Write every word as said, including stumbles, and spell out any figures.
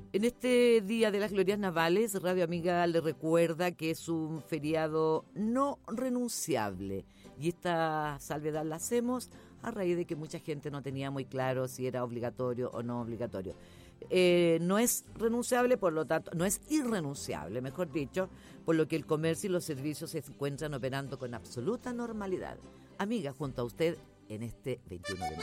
En este Día de las Glorias Navales, Radio Amiga le recuerda que es un feriado no renunciable. Y esta salvedad la hacemos a raíz de que mucha gente no tenía muy claro si era obligatorio o no obligatorio. Eh, no es renunciable, por lo tanto, no es irrenunciable, mejor dicho, por lo que el comercio y los servicios se encuentran operando con absoluta normalidad. Amiga, junto a usted en este veintiuno de mayo.